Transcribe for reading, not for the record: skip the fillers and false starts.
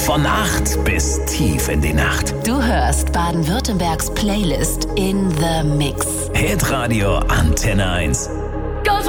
Von 8 bis tief in die Nacht. Du hörst Baden-Württembergs Playlist in the Mix. Hitradio Antenne 1.